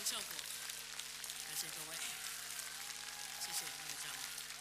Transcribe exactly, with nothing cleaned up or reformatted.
效果，感谢各位，谢谢那个张。